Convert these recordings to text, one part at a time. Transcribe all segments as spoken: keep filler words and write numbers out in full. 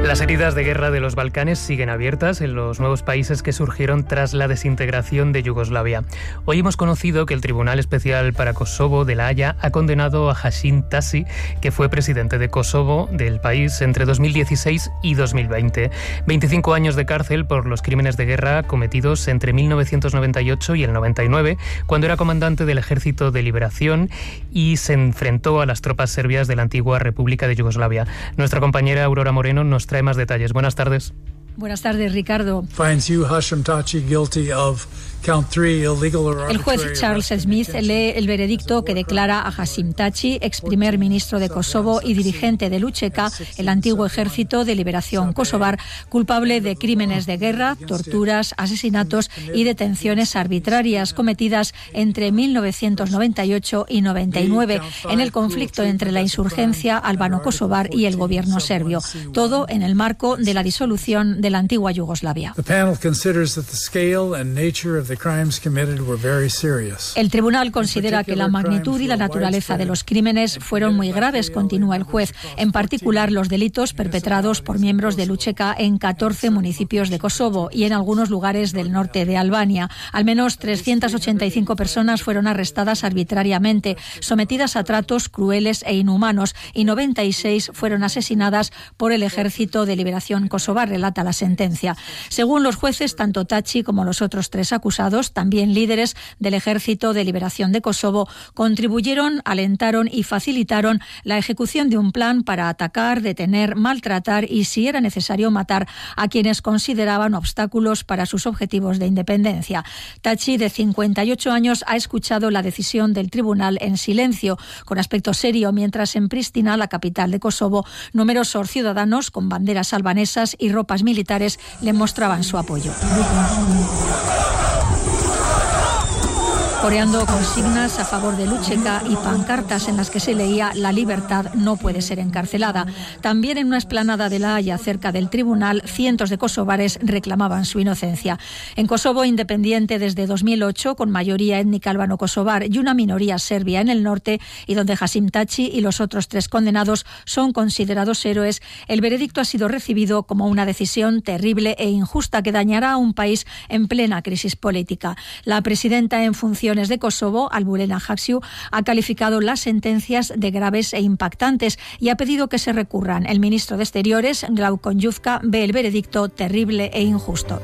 Las heridas de guerra de los Balcanes siguen abiertas en los nuevos países que surgieron tras la desintegración de Yugoslavia. Hoy hemos conocido que el Tribunal Especial para Kosovo de La Haya ha condenado a Hashim Thaçi, que fue presidente de Kosovo del país entre dos mil dieciséis y dos mil veinte. veinticinco años de cárcel por los crímenes de guerra cometidos entre mil novecientos noventa y ocho y el noventa y nueve, cuando era comandante del Ejército de Liberación y se enfrentó a las tropas serbias de la antigua República de Yugoslavia. Nuestra compañera Aurora Moreno nos trae más detalles. Buenas tardes. Buenas tardes, Ricardo. Finds you, Hashim Thaçi, guilty of count three, illegal or El juez Charles Smith lee el veredicto que declara a Hashim Thaçi, ex primer ministro de Kosovo y dirigente del U C K, el antiguo Ejército de Liberación Kosovar, culpable de crímenes de guerra, torturas, asesinatos y detenciones arbitrarias cometidas entre mil novecientos noventa y ocho y noventa y nueve en el conflicto entre la insurgencia albano-kosovar y el gobierno serbio, todo en el marco de la disolución de la antigua Yugoslavia. El tribunal considera que la magnitud y la naturaleza de los crímenes fueron muy graves, continúa el juez, en particular los delitos perpetrados por miembros del U C K en catorce municipios de Kosovo y en algunos lugares del norte de Albania. Al menos trescientas ochenta y cinco personas fueron arrestadas arbitrariamente, sometidas a tratos crueles e inhumanos, y noventa y seis fueron asesinadas por el Ejército de Liberación Kosovar, relata la sentencia. Según los jueces, tanto Thaçi como los otros tres acusados, también líderes del Ejército de Liberación de Kosovo, contribuyeron, alentaron y facilitaron la ejecución de un plan para atacar, detener, maltratar y, si era necesario, matar a quienes consideraban obstáculos para sus objetivos de independencia. Thaçi, de cincuenta y ocho años, ha escuchado la decisión del tribunal en silencio, con aspecto serio, mientras en Pristina, la capital de Kosovo, numerosos ciudadanos con banderas albanesas y ropas militares le mostraban su apoyo. Coreando consignas a favor del U C K y pancartas en las que se leía «La libertad no puede ser encarcelada». También en una explanada de La Haya, cerca del tribunal, cientos de kosovares reclamaban su inocencia. En Kosovo, independiente desde dos mil ocho, con mayoría étnica albano-kosovar y una minoría serbia en el norte, y donde Hashim Thaçi y los otros tres condenados son considerados héroes, el veredicto ha sido recibido como una decisión terrible e injusta que dañará a un país en plena crisis política. La presidenta en funciones de Kosovo, Albulena Hakshiu, ha calificado las sentencias de graves e impactantes y ha pedido que se recurran. El ministro de Exteriores, Glaucon Jufka, ve el veredicto terrible e injusto.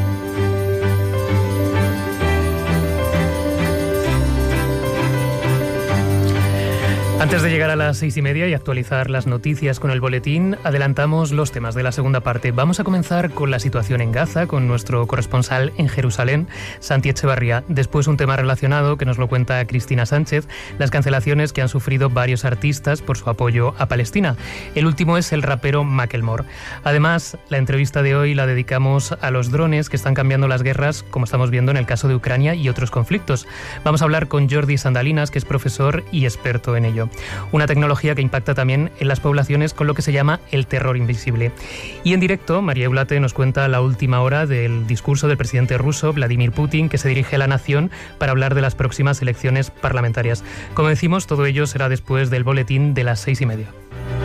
Antes de llegar a las seis y media y actualizar las noticias con el boletín, adelantamos los temas de la segunda parte. Vamos a comenzar con la situación en Gaza, con nuestro corresponsal en Jerusalén, Santi Echevarría. Después, un tema relacionado que nos lo cuenta Cristina Sánchez, las cancelaciones que han sufrido varios artistas por su apoyo a Palestina. El último es el rapero Macklemore. Además, la entrevista de hoy la dedicamos a los drones que están cambiando las guerras, como estamos viendo en el caso de Ucrania y otros conflictos. Vamos a hablar con Jordi Sandalinas, que es profesor y experto en ello. Una tecnología que impacta también en las poblaciones con lo que se llama el terror invisible. Y en directo, María Eulate nos cuenta la última hora del discurso del presidente ruso, Vladimir Putin, que se dirige a la nación para hablar de las próximas elecciones parlamentarias. Como decimos, todo ello será después del boletín de las seis y media.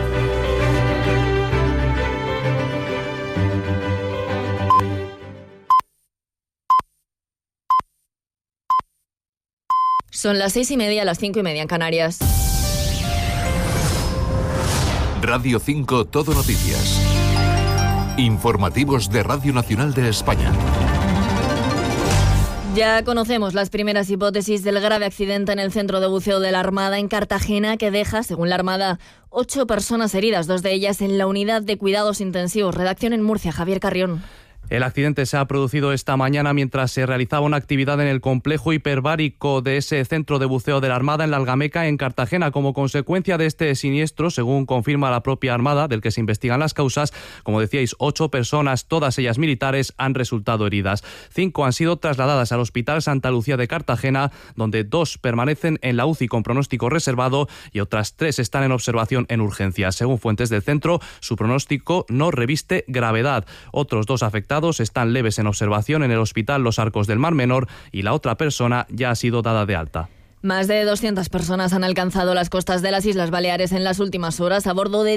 Son las seis y media, las cinco y media en Canarias. Radio cinco Todo Noticias. Informativos de Radio Nacional de España. Ya conocemos las primeras hipótesis del grave accidente en el centro de buceo de la Armada en Cartagena, que deja, según la Armada, ocho personas heridas, dos de ellas en la unidad de cuidados intensivos. Redacción en Murcia, Javier Carrión. El accidente se ha producido esta mañana mientras se realizaba una actividad en el complejo hiperbárico de ese centro de buceo de la Armada en la Algameca, en Cartagena. Como consecuencia de este siniestro, según confirma la propia Armada, del que se investigan las causas, como decíais, ocho personas, todas ellas militares, han resultado heridas. Cinco han sido trasladadas al Hospital Santa Lucía de Cartagena, donde dos permanecen en la U C I con pronóstico reservado y otras tres están en observación en urgencias. Según fuentes del centro, su pronóstico no reviste gravedad. Otros dos afectados están leves en observación en el Hospital Los Arcos del Mar Menor y la otra persona ya ha sido dada de alta. Más de doscientas personas han alcanzado las costas de las Islas Baleares en las últimas horas a bordo de